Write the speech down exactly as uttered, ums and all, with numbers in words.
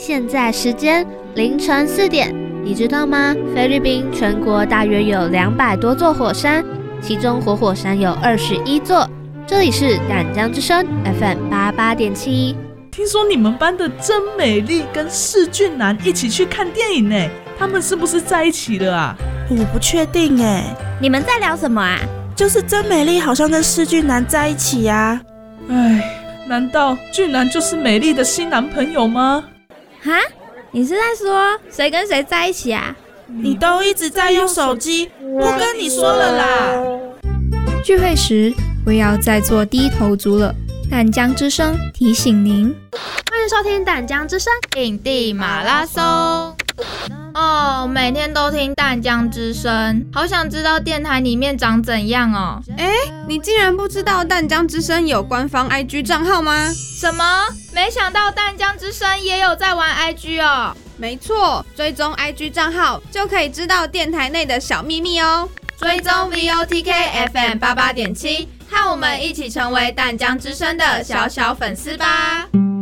现在时间凌晨四点，你知道吗？菲律宾全国大约有两百多座火山，其中活火山有二十一座。这里是淡江之声 F M 八十八点七。 听说你们班的真美丽跟世俊男一起去看电影呢，他们是不是在一起了啊？ 我不确定哎。 你们在聊什么啊？ 就是真美丽好像跟世俊男在一起啊。 哎，难道俊男就是美丽的新男朋友吗？ 哈？你是在说谁跟谁在一起啊？ 你都一直在用手机，不跟你说了啦。 聚会时不要再做低头族了。淡江之声提醒您， 欢迎收听淡江之声影帝马拉松。哦，每天都听淡江之声，好想知道电台里面长怎样哦。 哎，你竟然不知道淡江之声有官方 I G 账号吗？ 什么？没想到淡江之声也有在玩 I G 哦。 没错，追踪 I G 账号就可以知道电台内的小秘密哦。 追踪 V O T K F M 八十八点七，和我们一起成为淡江之声的小小粉丝吧。